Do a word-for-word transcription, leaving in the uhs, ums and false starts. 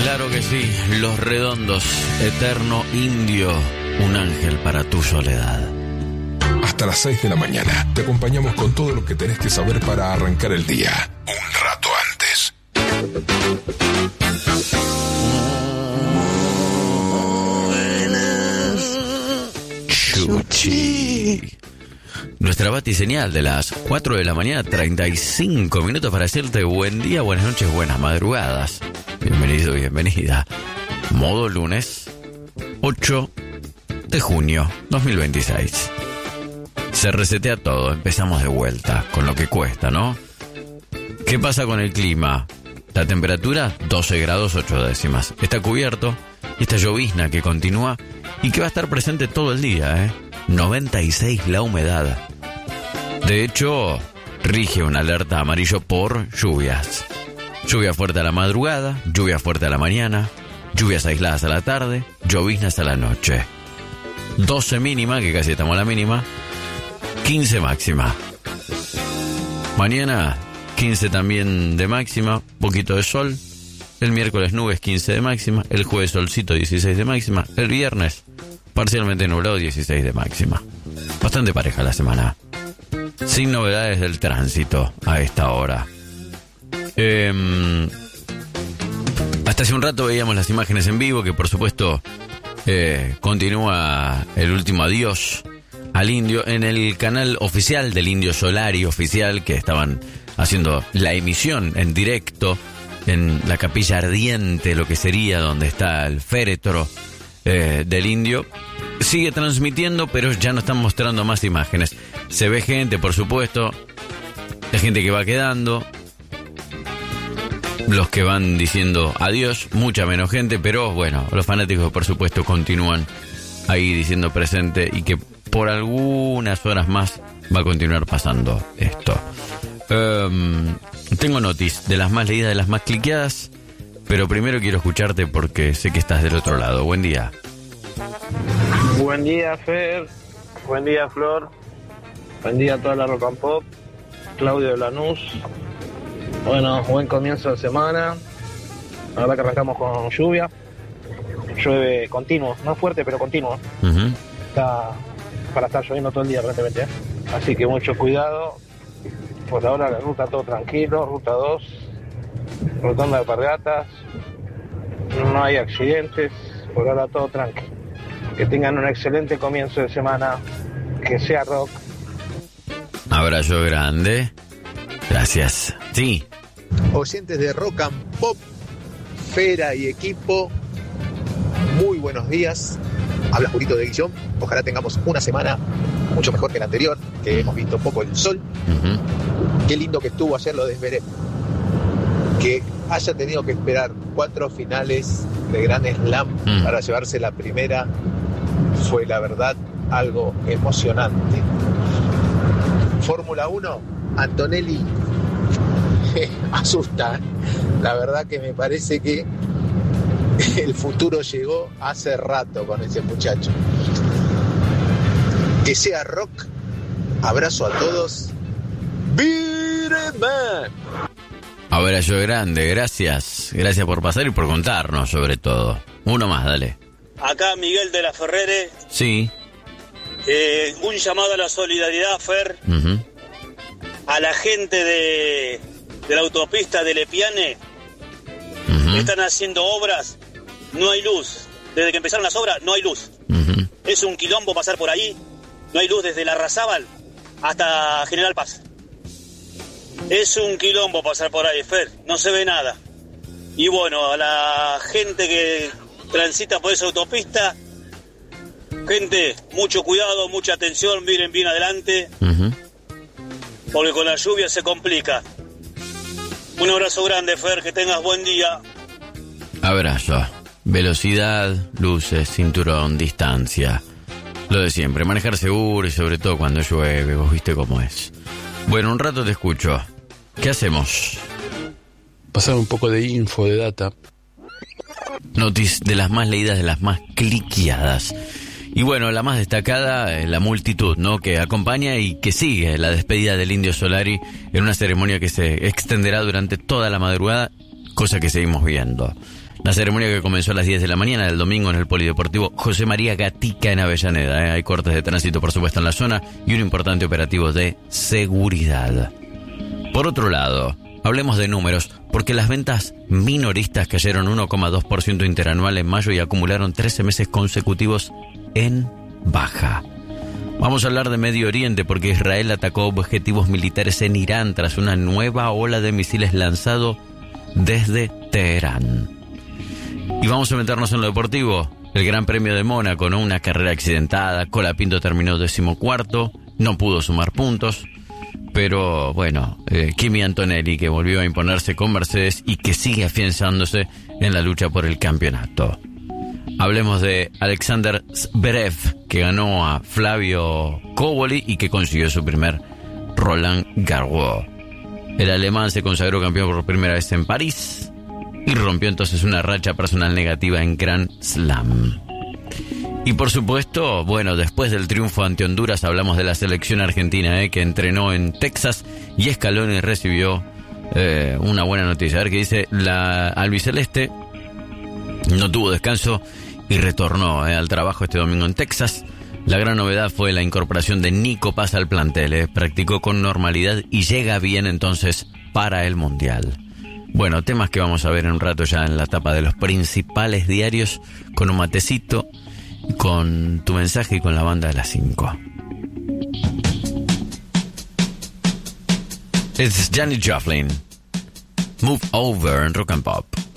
Claro que sí, Los Redondos, Eterno Indio, un ángel para tu soledad. Hasta las seis de la mañana te acompañamos con todo lo que tenés que saber para arrancar el día. Un rato antes. Chuchi. Nuestra batiseñal de las cuatro de la mañana, treinta y cinco minutos para decirte buen día, buenas noches, buenas madrugadas. Bienvenido, bienvenida. Modo lunes, ocho de junio dos mil veintiséis. Se resetea todo, empezamos de vuelta, con lo que cuesta, ¿no? ¿Qué pasa con el clima? La temperatura, doce grados ocho décimas. Está cubierto, y esta llovizna que continúa y que va a estar presente todo el día, ¿eh? noventa y seis la humedad. De hecho, rige una alerta amarillo por lluvias. Lluvia fuerte a la madrugada, lluvia fuerte a la mañana, lluvias aisladas a la tarde, lloviznas a la noche. doce mínima, que casi estamos a la mínima, quince máxima. Mañana, quince también de máxima, poquito de sol. El miércoles nubes, quince de máxima. El jueves solcito, dieciséis de máxima. El viernes, parcialmente nublado, dieciséis de máxima. Bastante pareja la semana. Sin novedades del tránsito a esta hora. Eh, hasta hace un rato veíamos las imágenes en vivo, que por supuesto eh, continúa el último adiós al indio en el canal oficial del Indio Solari oficial, que estaban haciendo la emisión en directo en la capilla ardiente, lo que sería donde está el féretro eh, del indio. Sigue transmitiendo, pero ya no están mostrando más imágenes. Se ve gente, por supuesto, la gente que va quedando, los que van diciendo adiós, mucha menos gente, pero bueno, los fanáticos por supuesto continúan ahí diciendo presente, y que por algunas horas más va a continuar pasando esto. Um, tengo notis de las más leídas, de las más cliqueadas, pero primero quiero escucharte porque sé que estás del otro lado. Buen día. Buen día, Fer. Buen día, Flor. Buen día a toda la Rock and Pop. Claudio de Lanús. Bueno, buen comienzo de semana. La verdad que arrancamos con lluvia. Llueve continuo, no fuerte, pero continuo. Uh-huh. Está para estar lloviendo todo el día, aparentemente, ¿eh? Así que mucho cuidado. Por ahora la ruta todo tranquilo, ruta dos, rotonda de Alpargatas. No hay accidentes, por ahora todo tranquilo. Que tengan un excelente comienzo de semana. Que sea rock. Abrazo grande. Gracias. Sí. Oyentes de Rock and Pop, Fera y equipo, muy buenos días. Habla Jurito de Guillón. Ojalá tengamos una semana mucho mejor que la anterior, que hemos visto poco el sol. Uh-huh. Qué lindo que estuvo ayer lo de Zverev. Que haya tenido que esperar cuatro finales de Grand Slam uh-huh. para llevarse la primera, fue la verdad algo emocionante. Fórmula uno, Antonelli asusta. La verdad que me parece que el futuro llegó hace rato con ese muchacho. Que sea rock. Abrazo a todos. Bireman. Abrazo grande, gracias. Gracias por pasar y por contarnos sobre todo. Uno más, dale. Acá Miguel de la Ferrere. Sí. Eh, un llamado a la solidaridad, Fer. Uh-huh. A la gente de, de la autopista de Lepiane. Uh-huh. Están haciendo obras. No hay luz. Desde que empezaron las obras, no hay luz. Uh-huh. Es un quilombo pasar por ahí. No hay luz desde la Larrazábal hasta General Paz. Es un quilombo pasar por ahí, Fer. No se ve nada. Y bueno, a la gente que transita por esa autopista, gente, mucho cuidado, mucha atención, miren bien adelante. Uh-huh. Porque con la lluvia se complica. Un abrazo grande, Fer, que tengas buen día. Abrazo. Velocidad, luces, cinturón, distancia. Lo de siempre, manejar seguro y sobre todo cuando llueve, vos viste cómo es. Bueno, un rato te escucho. ¿Qué hacemos? Pasar un poco de info, de data. Notis de las más leídas, de las más cliqueadas. Y bueno, la más destacada, la multitud, ¿no? Que acompaña y que sigue la despedida del Indio Solari en una ceremonia que se extenderá durante toda la madrugada, cosa que seguimos viendo. La ceremonia que comenzó a las diez de la mañana del domingo en el Polideportivo José María Gatica en Avellaneda. ¿eh? Hay cortes de tránsito, por supuesto, en la zona y un importante operativo de seguridad. Por otro lado, hablemos de números, porque las ventas minoristas cayeron uno coma dos por ciento interanual en mayo y acumularon trece meses consecutivos en baja. Vamos a hablar de Medio Oriente porque Israel atacó objetivos militares en Irán tras una nueva ola de misiles lanzado desde Teherán. Y vamos a meternos en lo deportivo. El Gran Premio de Mónaco, ¿no? Una carrera accidentada. Colapinto terminó decimocuarto, no pudo sumar puntos. Pero bueno, eh, Kimi Antonelli, que volvió a imponerse con Mercedes y que sigue afianzándose en la lucha por el campeonato. Hablemos de Alexander Zverev, que ganó a Flavio Koboli y que consiguió su primer Roland Garros. El alemán se consagró campeón por primera vez en París y rompió entonces una racha personal negativa en Grand Slam. Y por supuesto, bueno, después del triunfo ante Honduras hablamos de la selección argentina, eh, que entrenó en Texas y Scaloni recibió eh, una buena noticia. A ver qué dice: la albiceleste no tuvo descanso y retornó eh, al trabajo este domingo en Texas. La gran novedad fue la incorporación de Nico Paz al plantel. Eh, practicó con normalidad y llega bien entonces para el Mundial. Bueno, temas que vamos a ver en un rato ya en la tapa de los principales diarios, con un matecito, con tu mensaje y con la banda de las cinco. It's Janis Joplin. Move Over en Rock and Pop.